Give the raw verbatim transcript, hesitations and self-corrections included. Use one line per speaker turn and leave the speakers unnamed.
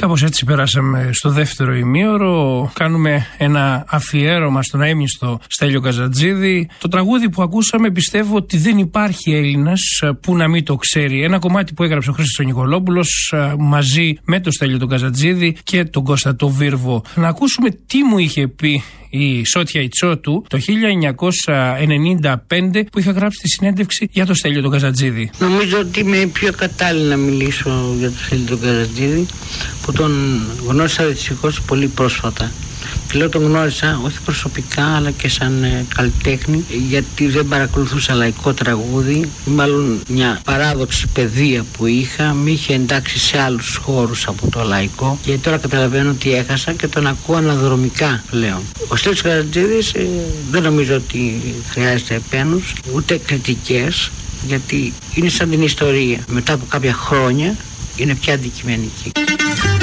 Κάπως έτσι περάσαμε στο δεύτερο ημίωρο. Κάνουμε ένα αφιέρωμα στον αείμνηστο Στέλιο Καζατζίδη. Το τραγούδι που ακούσαμε πιστεύω ότι δεν υπάρχει Έλληνας που να μην το ξέρει. Ένα κομμάτι που έγραψε ο Χρήστος Νικολόπουλος μαζί με τον Στέλιο τον Καζατζίδη και τον Κώστα το Βίρβο. Να ακούσουμε τι μου είχε πει η Σότια Ιτσότου το χίλια εννιακόσια ενενήντα πέντε που είχα γράψει τη συνέντευξη για τον Στέλιο τον Καζατζίδη.
Νομίζω ότι είμαι πιο κατάλληλη να μιλήσω για τον Στέλιο τον Καζατζίδη, που τον γνώρισα δυστυχώς πολύ πρόσφατα. Και λέω τον γνώρισα όχι προσωπικά αλλά και σαν ε, καλλιτέχνη, γιατί δεν παρακολουθούσα λαϊκό τραγούδι, μάλλον μια παράδοξη παιδεία που είχα με είχε εντάξει σε άλλους χώρους από το λαϊκό, και τώρα καταλαβαίνω ότι έχασα και τον ακούω αναδρομικά πλέον. Ο Στέλιος Καζατζίδης ε, δεν νομίζω ότι χρειάζεται επένους ούτε κριτικές, γιατί είναι σαν την ιστορία, μετά από κάποια χρόνια είναι πια αντικειμενική.